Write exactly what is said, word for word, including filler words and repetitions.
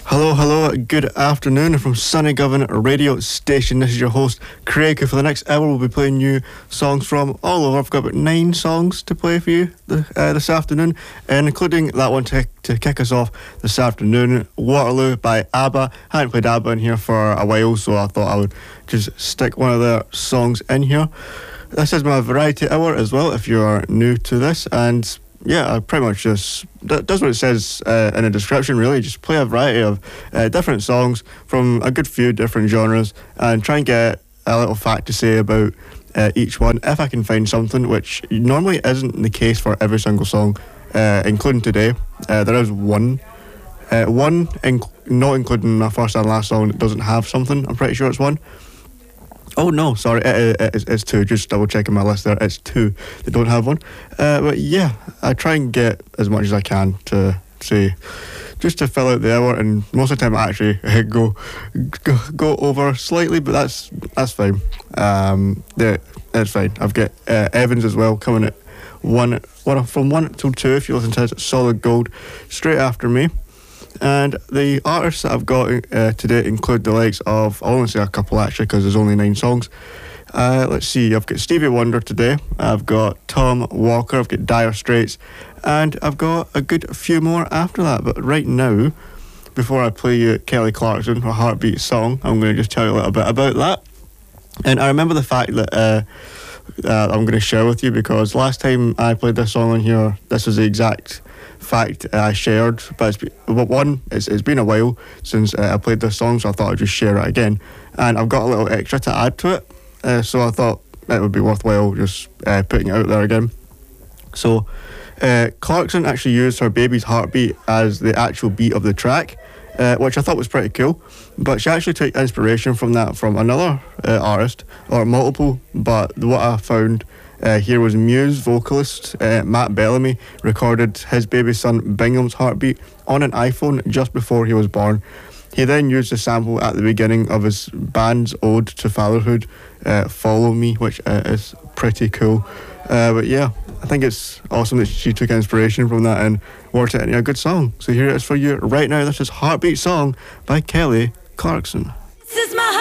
Hello, hello, good afternoon from Sunny Govan Radio Station. This is your host, Craig, who for the next hour will be playing new songs from all over. I've got about nine songs to play for you uh, this afternoon, and including that one to, to kick us off this afternoon, Waterloo by ABBA. I haven't played ABBA in here for a while, so I thought I would just stick one of their songs in here. This is my variety hour as well, if you're new to this, and yeah, I pretty much just that does what it says uh, in the description, really. Just play a variety of uh, different songs from a good few different genres and try and get a little fact to say about uh, each one, if I can find something, which normally isn't the case for every single song, uh, including today. Uh, there is one, uh, one inc- not including my first and last song that doesn't have something. I'm pretty sure it's one. Oh no, sorry, it, it, it's, it's two. Just double checking my list there. It's two that don't have one. Uh, but yeah, I try and get as much as I can to say, just to fill out the hour. And most of the time, I actually uh, go, go go over slightly, but that's that's fine. Um, yeah, that's fine. I've got uh, Evans as well coming at one, one from one till two. If you listen to it, Solid Gold straight after me. And the artists that I've got uh, today include the likes of, I'll only say a couple actually because there's only nine songs. Uh, let's see, I've got Stevie Wonder today, I've got Tom Walker, I've got Dire Straits, and I've got a good few more after that. But right now, before I play you Kelly Clarkson, her Heartbeat song, I'm going to just tell you a little bit about that. And I remember the fact that uh, uh, I'm going to share with you, because last time I played this song on here, this was the exact fact I shared, but it's been, well, one, it's, it's been a while since uh, I played this song, so I thought I'd just share it again, and I've got a little extra to add to it, uh, so I thought it would be worthwhile just uh, putting it out there again. So uh, Clarkson actually used her baby's heartbeat as the actual beat of the track, uh, which I thought was pretty cool, but she actually took inspiration from that from another uh, artist, or multiple, but what I found Uh, here was Muse vocalist uh, Matt Bellamy recorded his baby son Bingham's heartbeat on an iPhone just before he was born. He then used the sample at the beginning of his band's ode to fatherhood, uh, Follow Me, which uh, is pretty cool. Uh, but yeah, I think it's awesome that she took inspiration from that and worked it into a good song. So here it is for you right now. This is Heartbeat Song by Kelly Clarkson.